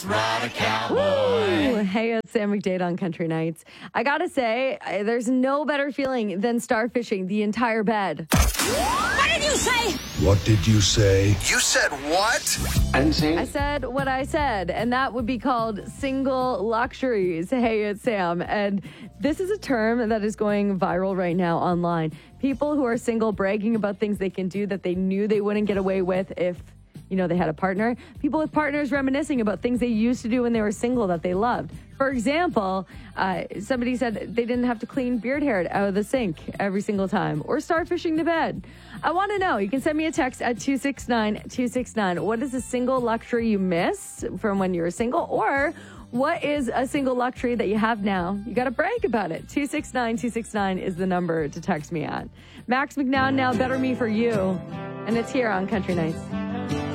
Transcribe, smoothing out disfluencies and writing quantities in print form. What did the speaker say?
Ooh, hey, it's Sam McDade on Country Nights. I gotta say, there's no better feeling than starfishing the entire bed. What did you say? What did you say? You said what? I said what I said, and that would be called single luxuries. Hey, it's Sam. And this is a term that is going viral right now online. People who are single bragging about things they can do that they knew they wouldn't get away with if they had a partner. People with partners reminiscing about things they used to do when they were single that they loved. For example, somebody said they didn't have to clean beard hair out of the sink every single time or start fishing the bed. I want to know. You can send me a text at 269-269. What is a single luxury you miss from when you were single? Or what is a single luxury that you have now? You got to brag about it. 269-269 is the number to text me at. Max McNown now, Better Me For You. And it's here on Country Nights.